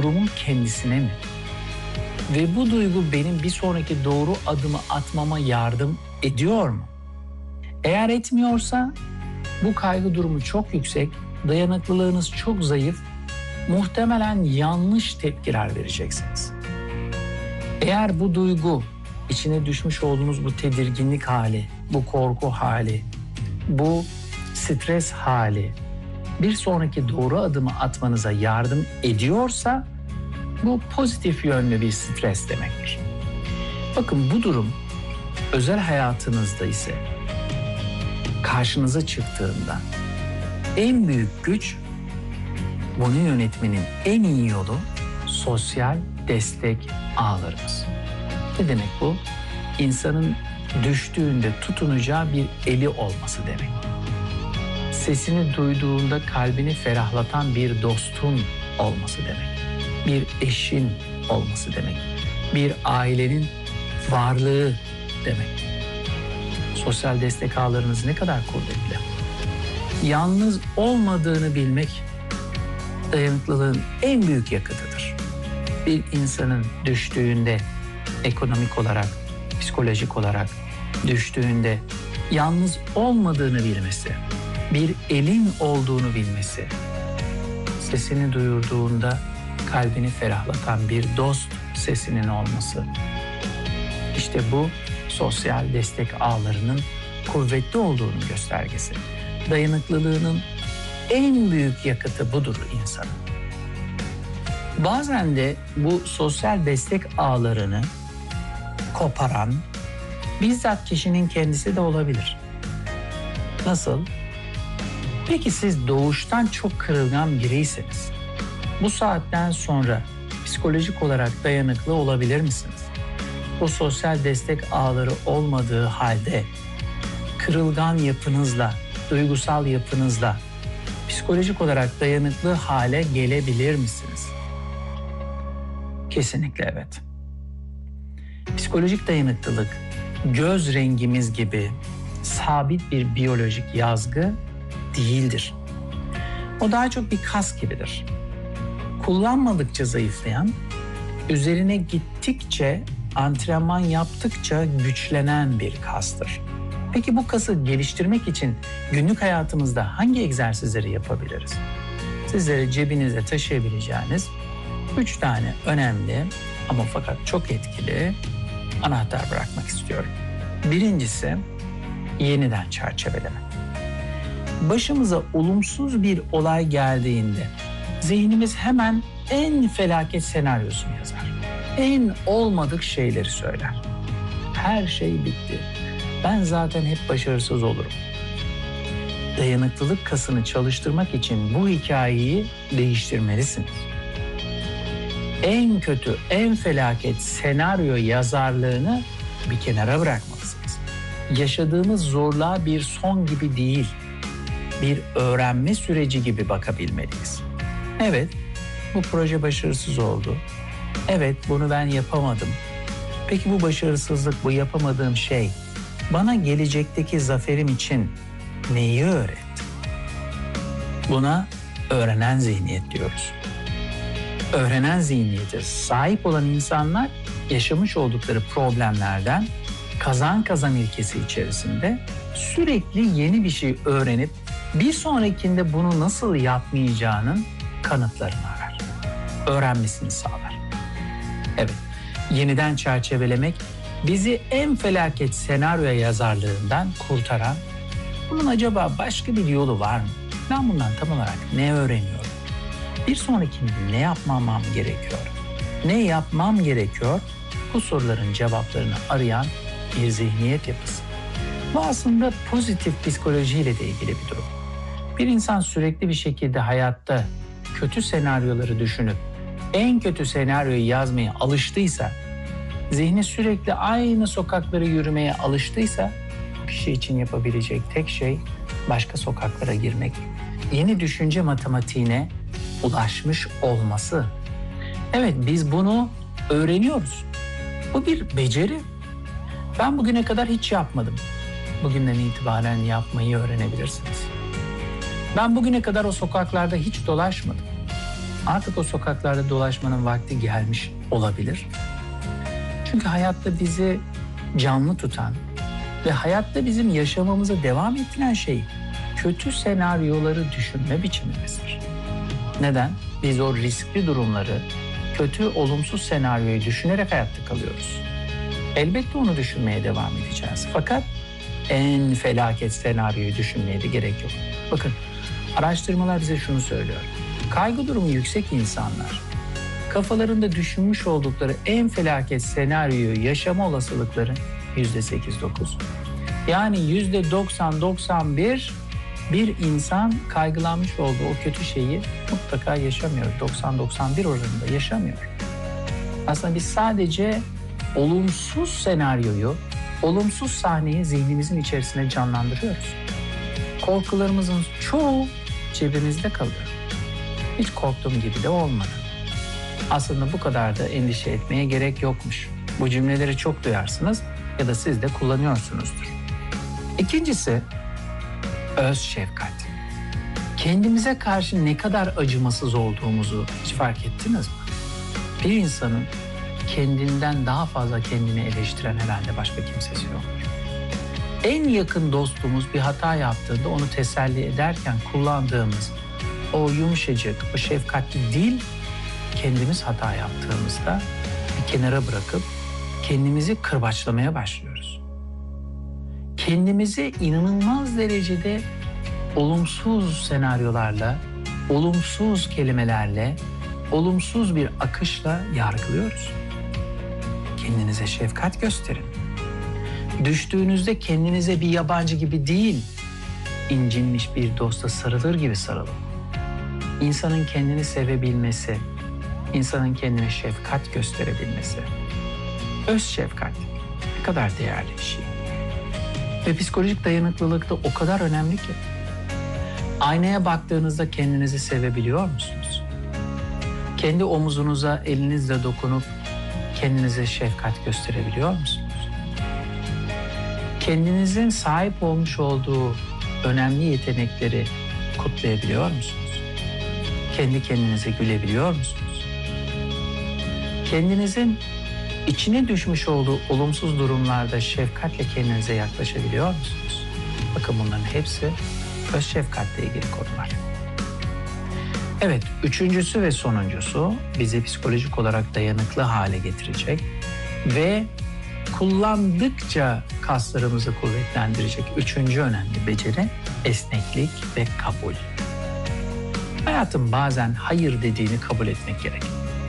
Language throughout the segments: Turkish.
durumun kendisine mi? Ve bu duygu benim bir sonraki doğru adımı atmama yardım ediyor mu? Eğer etmiyorsa bu kaygı durumu çok yüksek, dayanıklılığınız çok zayıf, muhtemelen yanlış tepkiler vereceksiniz. Eğer bu duygu, içine düşmüş olduğunuz bu tedirginlik hali, bu korku hali, bu stres hali bir sonraki doğru adımı atmanıza yardım ediyorsa bu pozitif yönlü bir stres demektir. Bakın bu durum özel hayatınızda ise karşınıza çıktığında en büyük güç, bunu yönetmenin en iyi yolu sosyal destek ağlarımız. Ne demek bu? İnsanın düştüğünde tutunacağı bir eli olması demek. Sesini duyduğunda kalbini ferahlatan bir dostun olması demek. Bir eşin olması demek. Bir ailenin varlığı demek. Sosyal destek ağlarınız ne kadar kuvvetli. Yalnız olmadığını bilmek dayanıklılığın en büyük yakıtıdır. Bir insanın düştüğünde ekonomik olarak, psikolojik olarak düştüğünde yalnız olmadığını bilmesi, bir elin olduğunu bilmesi, sesini duyurduğunda kalbini ferahlatan bir dost sesinin olması. İşte bu sosyal destek ağlarının kuvvetli olduğunun göstergesi. Dayanıklılığının en büyük yakıtı budur insanın. Bazen de bu sosyal destek ağlarını koparan bizzat kişinin kendisi de olabilir. Nasıl? Peki siz doğuştan çok kırılgan biriyseniz, bu saatten sonra psikolojik olarak dayanıklı olabilir misiniz? O sosyal destek ağları olmadığı halde kırılgan yapınızla, duygusal yapınızla psikolojik olarak dayanıklı hale gelebilir misiniz? Kesinlikle evet. Psikolojik dayanıklılık göz rengimiz gibi sabit bir biyolojik yazgı değildir. O daha çok bir kas gibidir. Kullanmadıkça zayıflayan, üzerine gittikçe, antrenman yaptıkça güçlenen bir kastır. Peki bu kası geliştirmek için günlük hayatımızda hangi egzersizleri yapabiliriz? Sizlere cebinizde taşıyabileceğiniz 3 tane önemli ama fakat çok etkili anahtar bırakmak istiyorum. Birincisi yeniden çerçeveleme. Başımıza olumsuz bir olay geldiğinde zihnimiz hemen en felaket senaryosunu yazar. En olmadık şeyleri söyler. Her şey bitti. Ben zaten hep başarısız olurum. Dayanıklılık kasını çalıştırmak için bu hikayeyi değiştirmelisiniz. En kötü, en felaket senaryo yazarlığını bir kenara bırakmalısınız. Yaşadığımız zorluğa bir son gibi değil, bir öğrenme süreci gibi bakabilmeliyiz. Evet, bu proje başarısız oldu. Evet, bunu ben yapamadım. Peki bu başarısızlık, bu yapamadığım şey bana gelecekteki zaferim için neyi öğretti? Buna öğrenen zihniyet diyoruz. Öğrenen zihniyete sahip olan insanlar yaşamış oldukları problemlerden kazan kazan ilkesi içerisinde sürekli yeni bir şey öğrenip bir sonrakinde bunu nasıl yapmayacağının kanıtlarını arar. Öğrenmesini sağlar. Evet, yeniden çerçevelemek bizi en felaket senaryo yazarlığından kurtaran, bunun acaba başka bir yolu var mı? Ben bundan tam olarak ne öğreniyorum? Bir sonrakinde ne yapmam gerekiyor? Ne yapmam gerekiyor? Bu soruların cevaplarını arayan bir zihniyet yapısı. Bu aslında pozitif psikolojiyle de ilgili bir durum. Bir insan sürekli bir şekilde hayatta kötü senaryoları düşünüp en kötü senaryoyu yazmaya alıştıysa, zihni sürekli aynı sokakları yürümeye alıştıysa, kişi için yapabilecek tek şey başka sokaklara girmek, yeni düşünce matematiğine ulaşmış olması. Evet, biz bunu öğreniyoruz. Bu bir beceri. Ben bugüne kadar hiç yapmadım. Bugünden itibaren yapmayı öğrenebilirsiniz. Ben bugüne kadar o sokaklarda hiç dolaşmadım. Artık o sokaklarda dolaşmanın vakti gelmiş olabilir. Çünkü hayatta bizi canlı tutan ve hayatta bizim yaşamamıza devam ettiren şey kötü senaryoları düşünme biçimimizdir. Neden? Biz o riskli durumları, kötü, olumsuz senaryoyu düşünerek hayatta kalıyoruz. Elbette onu düşünmeye devam edeceğiz. Fakat en felaket senaryoyu düşünmeye de gerek yok. Bakın, araştırmalar bize şunu söylüyor. Kaygı durumu yüksek insanlar, kafalarında düşünmüş oldukları en felaket senaryoyu yaşama olasılıkları %8-9. Yani %90-91 bir insan kaygılanmış olduğu o kötü şeyi mutlaka yaşamıyor. 90-91 oranında yaşamıyor. Aslında biz sadece olumsuz senaryoyu, olumsuz sahneyi zihnimizin içerisine canlandırıyoruz. Korkularımızın çoğu cebimizde kalıyor. Hiç korktuğum gibi de olmadı. Aslında bu kadar da endişe etmeye gerek yokmuş. Bu cümleleri çok duyarsınız ya da siz de kullanıyorsunuzdur. İkincisi, öz şefkat. Kendimize karşı ne kadar acımasız olduğumuzu hiç fark ettiniz mi? Bir insanın kendinden daha fazla kendini eleştiren herhalde başka kimsesi yoktur. En yakın dostumuz bir hata yaptığında onu teselli ederken kullandığımız o yumuşacık, o şefkatli dil, kendimiz hata yaptığımızda bir kenara bırakıp kendimizi kırbaçlamaya başlıyoruz. Kendimizi inanılmaz derecede olumsuz senaryolarla, olumsuz kelimelerle, olumsuz bir akışla yargılıyoruz. Kendinize şefkat gösterin. Düştüğünüzde kendinize bir yabancı gibi değil, incinmiş bir dosta sarılır gibi sarılın. İnsanın kendini sevebilmesi, insanın kendine şefkat gösterebilmesi, öz şefkat ne kadar değerli bir şey. Ve psikolojik dayanıklılık da o kadar önemli ki. Aynaya baktığınızda kendinizi sevebiliyor musunuz? Kendi omuzunuza elinizle dokunup kendinize şefkat gösterebiliyor musunuz? Kendinizin sahip olmuş olduğu önemli yetenekleri kutlayabiliyor musunuz? Kendi kendinize gülebiliyor musunuz? Kendinizin içine düşmüş olduğu olumsuz durumlarda şefkatle kendinize yaklaşabiliyor musunuz? Bakın bunların hepsi öz şefkatle ilgili konular. Evet, üçüncüsü ve sonuncusu bizi psikolojik olarak dayanıklı hale getirecek ve kullandıkça kaslarımızı kuvvetlendirecek üçüncü önemli beceri esneklik ve kabul. Hayatın bazen hayır dediğini kabul etmek gerek.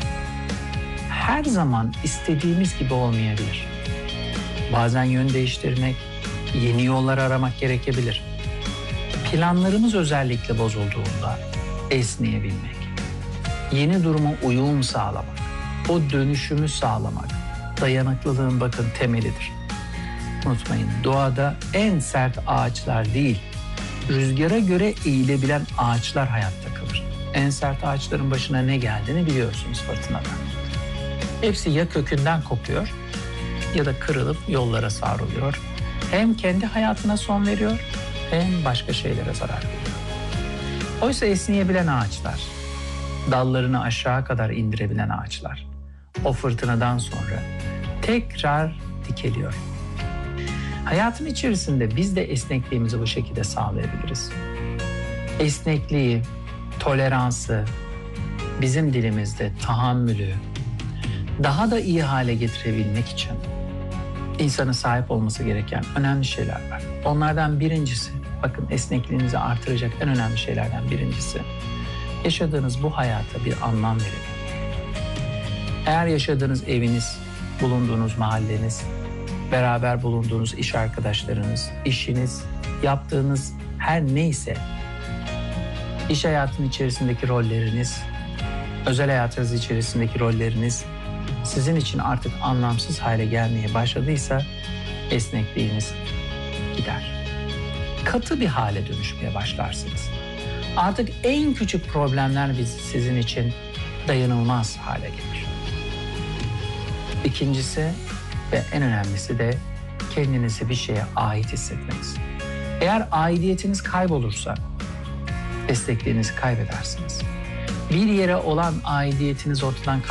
Her zaman istediğimiz gibi olmayabilir. Bazen yön değiştirmek, yeni yollar aramak gerekebilir. Planlarımız özellikle bozulduğunda esneyebilmek, yeni duruma uyum sağlamak, o dönüşümü sağlamak, dayanıklılığın bakın temelidir. Unutmayın, doğada en sert ağaçlar değil, rüzgara göre eğilebilen ağaçlar hayatta kalır. En sert ağaçların başına ne geldiğini biliyorsunuz fırtınadan. Hepsi ya kökünden kopuyor ya da kırılıp yollara savruluyor. Hem kendi hayatına son veriyor hem başka şeylere zarar veriyor. Oysa esneyebilen ağaçlar, dallarını aşağı kadar indirebilen ağaçlar o fırtınadan sonra tekrar dikeliyor. Hayatın içerisinde biz de esnekliğimizi bu şekilde sağlayabiliriz. Esnekliği, toleransı, bizim dilimizde tahammülü daha da iyi hale getirebilmek için insanın sahip olması gereken önemli şeyler var. Onlardan birincisi, bakın esnekliğinizi artıracak en önemli şeylerden birincisi, yaşadığınız bu hayata bir anlam verin. Eğer yaşadığınız eviniz, bulunduğunuz mahalleniz, beraber bulunduğunuz iş arkadaşlarınız, işiniz, yaptığınız her neyse, iş hayatının içerisindeki rolleriniz, özel hayatınız içerisindeki rolleriniz sizin için artık anlamsız hale gelmeye başladıysa esnekliğiniz gider. Katı bir hale dönüşmeye başlarsınız. Artık en küçük problemler sizin için dayanılmaz hale gelir. İkincisi ve en önemlisi de kendinizi bir şeye ait hissetmeniz. Eğer aidiyetiniz kaybolursa esnekliğinizi kaybedersiniz. bir yere olan aidiyetiniz ortadan